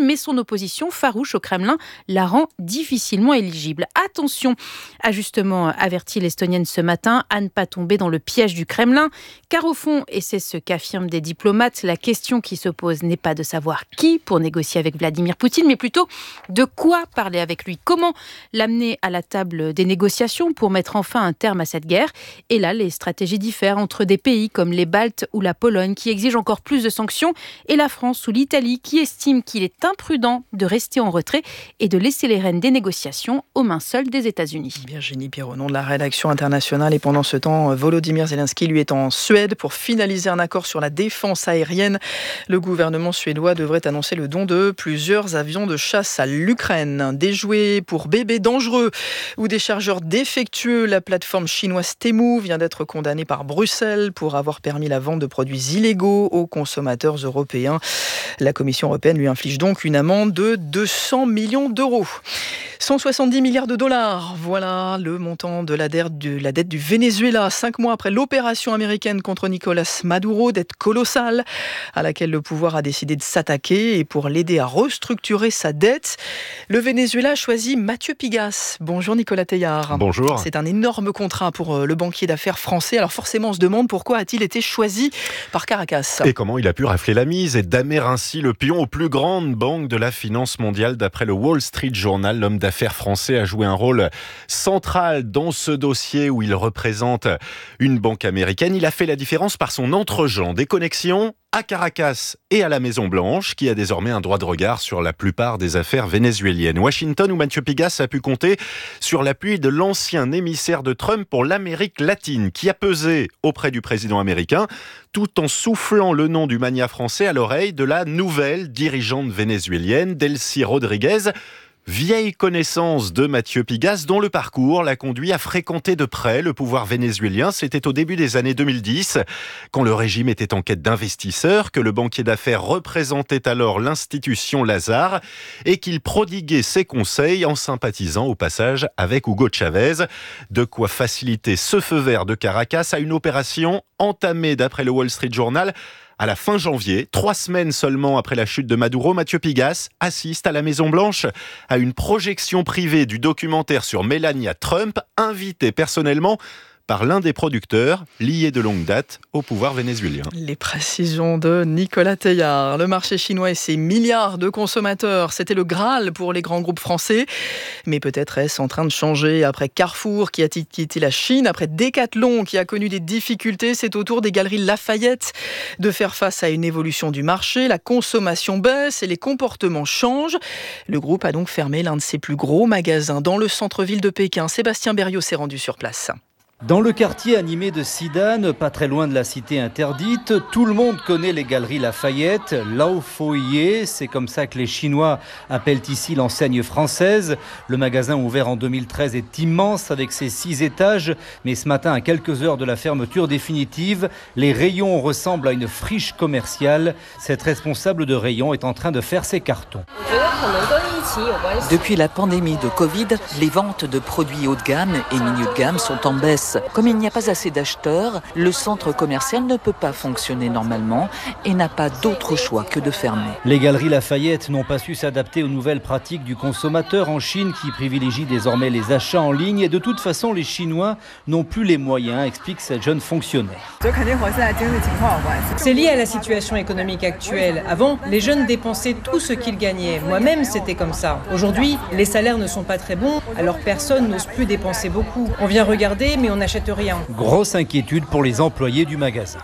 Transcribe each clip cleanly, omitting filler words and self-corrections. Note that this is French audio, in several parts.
mais son opposition farouche au Kremlin la rend difficilement éligible. Attention, a justement averti l'Estonienne ce matin, à ne pas tomber dans le piège du Kremlin, car au fond, et c'est ce qu'affirment des diplomates, la question qui se pose n'est pas de savoir qui pour négocier avec Vladimir Poutine, mais plutôt de quoi parler avec lui, comment l'amener à la table des négociations pour mettre enfin un terme à cette guerre. Et là, les stratégies diffèrent entre des pays comme les Baltes ou la Pologne qui exigent encore plus de sanctions et la France ou l'Italie qui estiment qu'il est imprudent de rester en retrait et de laisser les rênes des négociations aux mains seules des États-Unis. Virginie Pierre, au nom de la rédaction internationale. Et pendant ce temps, Volodymyr Zelensky, lui, est en Suède pour finaliser un accord sur la défense aérienne. Le gouvernement suédois devrait annoncer le don de plusieurs avions de chasse à l'Ukraine. Des jouets pour bébés dangereux ou des chargeurs défectueux. La plateforme chinoise Temu vient d'être condamnée par Bruxelles pour avoir permis la vente de produits illégaux aux consommateurs européens. La Commission européenne lui inflige donc une amende de 200 millions d'euros. 170 milliards de dollars, voilà le montant de la dette du Venezuela. 5 mois après l'opération américaine contre Nicolás Maduro, dette colossale à laquelle le pouvoir a décidé de s'attaquer. Et pour l'aider à restructurer sa dette, le Venezuela a choisi Mathieu Pigasse. Bonjour Nicolas Teilhard. Bonjour. C'est un énorme contrat pour le banquier d'affaires français. Alors forcément, on se demande pourquoi a-t-il été choisi par Caracas. Et comment il a pu rafler la mise et damer ainsi le pion aux plus grandes banques de la finance mondiale. D'après le Wall Street Journal, l'homme d'affaires français a joué un rôle central dans ce dossier où il représente une banque américaine. Il a fait la différence par son entre-gens, des connexions à Caracas et à la Maison-Blanche, qui a désormais un droit de regard sur la plupart des affaires vénézuéliennes. Washington, où Mathieu Pigasse a pu compter sur l'appui de l'ancien émissaire de Trump pour l'Amérique latine, qui a pesé auprès du président américain, tout en soufflant le nom du magnat français à l'oreille de la nouvelle dirigeante vénézuélienne, Delcy Rodriguez. Vieille connaissance de Mathieu Pigasse, dont le parcours l'a conduit à fréquenter de près le pouvoir vénézuélien. C'était au début des années 2010, quand le régime était en quête d'investisseurs, que le banquier d'affaires représentait alors l'institution Lazare et qu'il prodiguait ses conseils en sympathisant au passage avec Hugo Chavez. De quoi faciliter ce feu vert de Caracas à une opération entamée, d'après le Wall Street Journal, à la fin janvier, 3 semaines seulement après la chute de Maduro. Mathieu Pigasse assiste à la Maison-Blanche à une projection privée du documentaire sur Melania Trump, invité personnellement par l'un des producteurs liés de longue date au pouvoir vénézuélien. Les précisions de Nicolas Teilhard. Le marché chinois et ses milliards de consommateurs, c'était le Graal pour les grands groupes français. Mais peut-être est-ce en train de changer. Après Carrefour qui a quitté la Chine, après Decathlon qui a connu des difficultés, c'est au tour des galeries Lafayette de faire face à une évolution du marché. La consommation baisse et les comportements changent. Le groupe a donc fermé l'un de ses plus gros magasins dans le centre-ville de Pékin. Sébastien Berriot s'est rendu sur place. Dans le quartier animé de Sidan, pas très loin de la cité interdite, tout le monde connaît les galeries Lafayette, Lao Foye, c'est comme ça que les Chinois appellent ici l'enseigne française. Le magasin ouvert en 2013 est immense avec ses 6 étages, mais ce matin, à quelques heures de la fermeture définitive, les rayons ressemblent à une friche commerciale. Cette responsable de rayon est en train de faire ses cartons. Depuis la pandémie de Covid, les ventes de produits haut de gamme et milieu de gamme sont en baisse. Comme il n'y a pas assez d'acheteurs, le centre commercial ne peut pas fonctionner normalement et n'a pas d'autre choix que de fermer. Les galeries Lafayette n'ont pas su s'adapter aux nouvelles pratiques du consommateur en Chine qui privilégie désormais les achats en ligne. Et de toute façon, les Chinois n'ont plus les moyens, explique cette jeune fonctionnaire. C'est lié à la situation économique actuelle. Avant, les jeunes dépensaient tout ce qu'ils gagnaient. Moi-même, c'était comme ça. Aujourd'hui, les salaires ne sont pas très bons, alors personne n'ose plus dépenser beaucoup. On vient regarder, mais on n'achète rien. Grosse inquiétude pour les employés du magasin.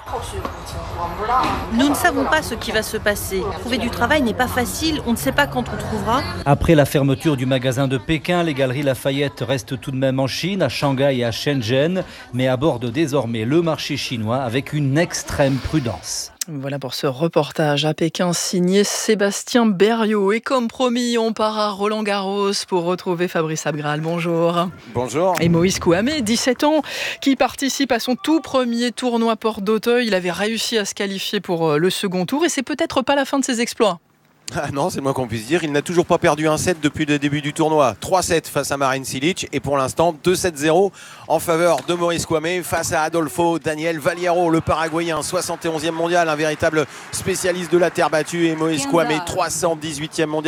Nous ne savons pas ce qui va se passer. Trouver du travail n'est pas facile, on ne sait pas quand on trouvera. Après la fermeture du magasin de Pékin, les galeries Lafayette restent tout de même en Chine, à Shanghai et à Shenzhen, mais abordent désormais le marché chinois avec une extrême prudence. Voilà pour ce reportage à Pékin signé Sébastien Berriot. Et comme promis, on part à Roland-Garros pour retrouver Fabrice Abgral. Bonjour. Bonjour. Et Moïse Kouamé, 17 ans, qui participe à son tout premier tournoi Porte d'Auteuil. Il avait réussi à se qualifier pour le second tour et c'est peut-être pas la fin de ses exploits. Ah non, c'est le moins qu'on puisse dire. Il n'a toujours pas perdu un set depuis le début du tournoi. 3-7 face à Marin Cilic et pour l'instant 2-7-0 en faveur de Maurice Kouamé face à Adolfo Daniel Valiero, le Paraguayen, 71e mondial, un véritable spécialiste de la terre battue, et Maurice Kouamé, 318e mondial.